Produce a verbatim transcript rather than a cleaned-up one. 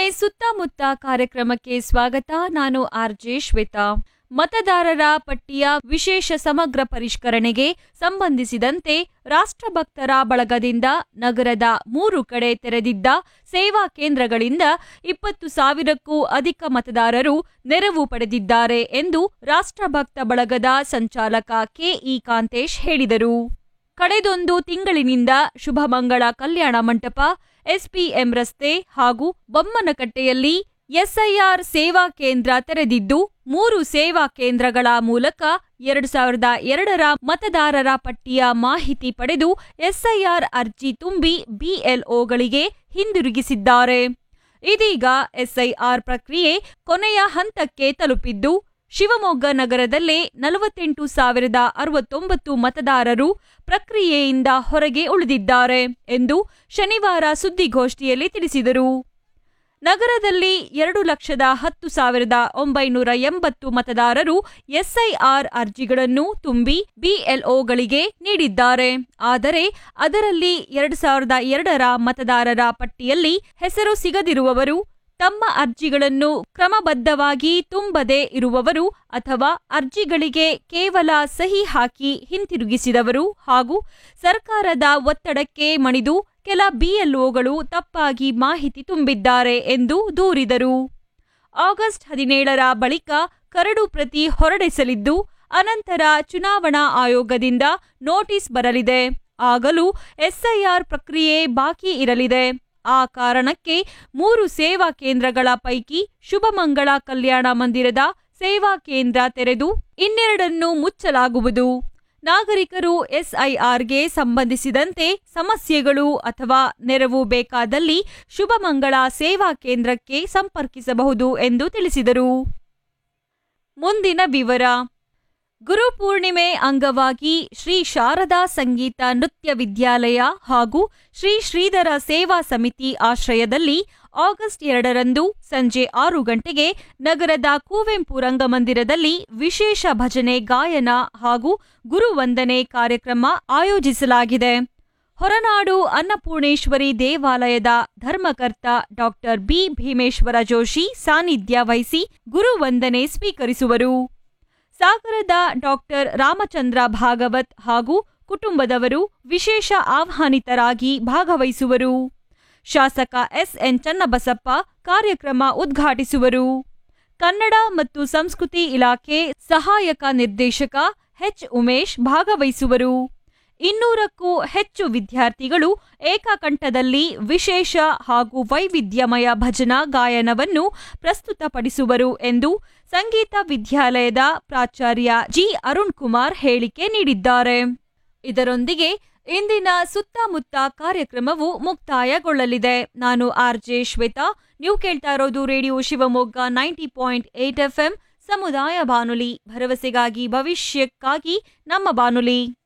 ಸುತ್ತಮುತ್ತ ಕಾರ್ಯಕ್ರಮಕ್ಕೆ ಸ್ವಾಗತ. ನಾನು ಆರ್ಜೆ ಶ್ವೇತಾ. ಮತದಾರರ ಪಟ್ಟಿಯ ವಿಶೇಷ ಸಮಗ್ರ ಪರಿಷ್ಕರಣೆಗೆ ಸಂಬಂಧಿಸಿದಂತೆ ರಾಷ್ಟ್ರಭಕ್ತರ ಬಳಗದಿಂದ ನಗರದ ಮೂರು ಕಡೆ ತೆರೆದಿದ್ದ ಸೇವಾ ಕೇಂದ್ರಗಳಿಂದ ಇಪ್ಪತ್ತು ಸಾವಿರಕ್ಕೂ ಅಧಿಕ ಮತದಾರರು ನೆರವು ಪಡೆದಿದ್ದಾರೆ ಎಂದು ರಾಷ್ಟ್ರಭಕ್ತ ಬಳಗದ ಸಂಚಾಲಕ ಕೆಇ ಕಾಂತೇಶ್ ಹೇಳಿದರು. ಕಳೆದೊಂದು ತಿಂಗಳಿನಿಂದ ಶುಭಮಂಗಳ ಕಲ್ಯಾಣ ಮಂಟಪ, ಎಸ್ಪಿಎಂ ರಸ್ತೆ ಹಾಗೂ ಬೊಮ್ಮನಕಟ್ಟೆಯಲ್ಲಿ ಎಸ್ಐಆರ್ ಸೇವಾ ಕೇಂದ್ರ ತೆರೆದಿದ್ದು, ಮೂರು ಸೇವಾ ಕೇಂದ್ರಗಳ ಮೂಲಕ ಎರಡು ಸಾವಿರದ ಎರಡರ ಮತದಾರರ ಪಟ್ಟಿಯ ಮಾಹಿತಿ ಪಡೆದು ಎಸ್ಐಆರ್ ಅರ್ಜಿ ತುಂಬಿ ಬಿಎಲ್ಒಗಳಿಗೆ ಹಿಂದಿರುಗಿಸಿದ್ದಾರೆ. ಇದೀಗ ಎಸ್ಐಆರ್ ಪ್ರಕ್ರಿಯೆ ಕೊನೆಯ ಹಂತಕ್ಕೆ ತಲುಪಿದ್ದು, ಶಿವಮೊಗ್ಗ ನಗರದಲ್ಲೇ ನಲವತ್ತೆಂಟು ಸಾವಿರದ ಅರವತ್ತೊಂಬತ್ತು ಮತದಾರರು ಪ್ರಕ್ರಿಯೆಯಿಂದ ಹೊರಗೆ ಉಳಿದಿದ್ದಾರೆ ಎಂದು ಶನಿವಾರ ಸುದ್ದಿಗೋಷ್ಠಿಯಲ್ಲಿ ತಿಳಿಸಿದರು. ನಗರದಲ್ಲಿ ಎರಡು ಲಕ್ಷದ ಹತ್ತು ಸಾವಿರದ ಒಂಬೈನೂರ ಎಂಬತ್ತು ಮತದಾರರು ಎಸ್ಐಆರ್ ಅರ್ಜಿಗಳನ್ನು ತುಂಬಿ ಬಿಎಲ್ಒಗಳಿಗೆ ನೀಡಿದ್ದಾರೆ. ಆದರೆ ಅದರಲ್ಲಿ ಎರಡು ಸಾವಿರದ ಎರಡರ ಮತದಾರರ ಪಟ್ಟಿಯಲ್ಲಿ ಹೆಸರು ಸಿಗದಿರುವವರು, ತಮ್ಮ ಅರ್ಜಿಗಳನ್ನು ಕ್ರಮಬದ್ಧವಾಗಿ ತುಂಬದೇ ಇರುವವರು ಅಥವಾ ಅರ್ಜಿಗಳಿಗೆ ಕೇವಲ ಸಹಿ ಹಾಕಿ ಹಿಂತಿರುಗಿಸಿದವರು ಹಾಗೂ ಸರ್ಕಾರದ ಒತ್ತಡಕ್ಕೆ ಮಣಿದು ಕೆಲ ಬಿಎಲ್ಒಗಳು ತಪ್ಪಾಗಿ ಮಾಹಿತಿ ತುಂಬಿದ್ದಾರೆ ಎಂದು ದೂರಿದರು. ಆಗಸ್ಟ್ ಹದಿನೇಳರ ಬಳಿಕ ಕರಡು ಪ್ರತಿ ಹೊರಡಿಸಲಿದ್ದು, ಅನಂತರ ಚುನಾವಣಾ ಆಯೋಗದಿಂದ ನೋಟಿಸ್ ಬರಲಿದೆ. ಆಗಲೂ ಎಸ್ಐಆರ್ ಪ್ರಕ್ರಿಯೆ ಬಾಕಿ ಇರಲಿದೆ. ಆ ಕಾರಣಕ್ಕೆ ಮೂರು ಸೇವಾ ಕೇಂದ್ರಗಳ ಪೈಕಿ ಶುಭಮಂಗಳ ಕಲ್ಯಾಣ ಮಂದಿರದ ಸೇವಾ ಕೇಂದ್ರ ತೆರೆದು ಇನ್ನೆರಡನ್ನು ಮುಚ್ಚಲಾಗುವುದು. ನಾಗರಿಕರು ಎಸ್ಐಆರ್ಗೆ ಸಂಬಂಧಿಸಿದಂತೆ ಸಮಸ್ಯೆಗಳು ಅಥವಾ ನೆರವು ಬೇಕಾದಲ್ಲಿ ಶುಭಮಂಗಳ ಸೇವಾ ಕೇಂದ್ರಕ್ಕೆ ಸಂಪರ್ಕಿಸಬಹುದು ಎಂದು ತಿಳಿಸಿದರು. ಮುಂದಿನ ವಿವರ. ಗುರುಪೂರ್ಣಿಮೆ ಅಂಗವಾಗಿ ಶ್ರೀ ಶಾರದಾ ಸಂಗೀತ ನೃತ್ಯ ವಿದ್ಯಾಲಯ ಹಾಗೂ ಶ್ರೀ ಶ್ರೀಧರ ಸೇವಾ ಸಮಿತಿ ಆಶ್ರಯದಲ್ಲಿ ಆಗಸ್ಟ್ ಎರಡರಂದು ಸಂಜೆ ಆರು ಗಂಟೆಗೆ ನಗರದ ಕುವೆಂಪು ರಂಗಮಂದಿರದಲ್ಲಿ ವಿಶೇಷ ಭಜನೆ ಗಾಯನ ಹಾಗೂ ಗುರುವಂದನೆ ಕಾರ್ಯಕ್ರಮ ಆಯೋಜಿಸಲಾಗಿದೆ. ಹೊರನಾಡು ಅನ್ನಪೂರ್ಣೇಶ್ವರಿ ದೇವಾಲಯದ ಧರ್ಮಕರ್ತ ಡಾಕ್ಟರ್ ಬಿ ಭೀಮೇಶ್ವರ ಜೋಶಿ ಸಾನ್ನಿಧ್ಯ ವಹಿಸಿ ಗುರುವಂದನೆ ಸ್ವೀಕರಿಸುವರು. ಸಾಗರದ ಡಾಕ್ಟರ್ ರಾಮಚಂದ್ರ ಭಾಗವತ್ ಹಾಗೂ ಕುಟುಂಬದವರು ವಿಶೇಷ ಆಹ್ವಾನಿತರಾಗಿ ಭಾಗವಹಿಸುವರು. ಶಾಸಕ ಎಸ್ಎನ್ ಚನ್ನಬಸಪ್ಪ ಕಾರ್ಯಕ್ರಮ ಉದ್ಘಾಟಿಸುವರು. ಕನ್ನಡ ಮತ್ತು ಸಂಸ್ಕೃತಿ ಇಲಾಖೆ ಸಹಾಯಕ ನಿರ್ದೇಶಕ ಎಚ್ ಉಮೇಶ್ ಭಾಗವಹಿಸುವರು. ಇನ್ನೂರಕ್ಕೂ ಹೆಚ್ಚು ವಿದ್ಯಾರ್ಥಿಗಳು ಏಕಕಂಠದಲ್ಲಿ ವಿಶೇಷ ಹಾಗೂ ವೈವಿಧ್ಯಮಯ ಭಜನಾ ಗಾಯನವನ್ನು ಪ್ರಸ್ತುತಪಡಿಸುವರು ಎಂದು ಸಂಗೀತ ವಿದ್ಯಾಲಯದ ಪ್ರಾಚಾರ್ಯ ಜಿ ಅರುಣ್ ಕುಮಾರ್ ಹೇಳಿಕೆ ನೀಡಿದ್ದಾರೆ. ಇದರೊಂದಿಗೆ ಇಂದಿನ ಸುತ್ತಮುತ್ತ ಕಾರ್ಯಕ್ರಮವು ಮುಕ್ತಾಯಗೊಳ್ಳಲಿದೆ. ನಾನು ಆರ್ಜೆ ಶ್ವೇತಾ. ನೀವು ಕೇಳ್ತಾ ಇರೋದು radio Shivamogga ninety point eight FM ಸಮುದಾಯ ಬಾನುಲಿ, ಭರವಸೆಗಾಗಿ ಭವಿಷ್ಯಕ್ಕಾಗಿ ನಮ್ಮ ಬಾನುಲಿ.